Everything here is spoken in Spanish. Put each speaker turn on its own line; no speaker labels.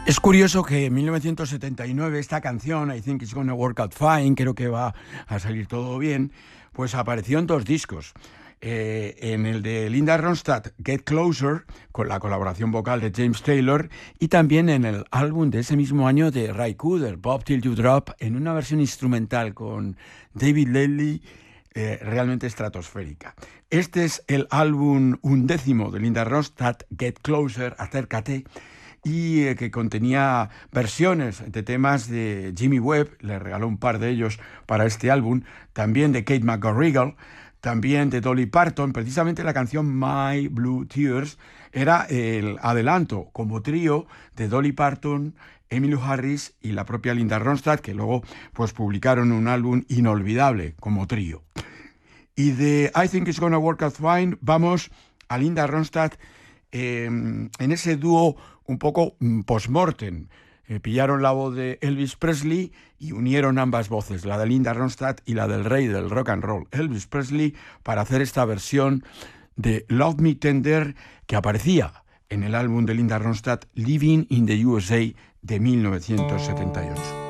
Es curioso que en 1979 esta canción, I Think It's Gonna Work Out Fine, creo que va a salir todo bien, pues apareció en dos discos. En el de Linda Ronstadt, Get Closer, con la colaboración vocal de James Taylor, y también en el álbum de ese mismo año de Ry Cooder, Bob Till You Drop, en una versión instrumental con David Ledley, realmente estratosférica. Este es el álbum 11 de Linda Ronstadt, Get Closer, Acércate, y que contenía versiones de temas de Jimmy Webb, le regaló un par de ellos para este álbum, también de Kate McGarrigle, también de Dolly Parton. Precisamente la canción My Blue Tears era el adelanto como trío de Dolly Parton, Emmylou Harris y la propia Linda Ronstadt, que luego pues publicaron un álbum inolvidable como trío. Y de I Think It's Gonna Work Out Fine vamos a Linda Ronstadt en ese dúo un poco post-mortem. Pillaron la voz de Elvis Presley y unieron ambas voces, la de Linda Ronstadt y la del rey del rock and roll, Elvis Presley, para hacer esta versión de Love Me Tender que aparecía en el álbum de Linda Ronstadt, Living in the USA, de 1978.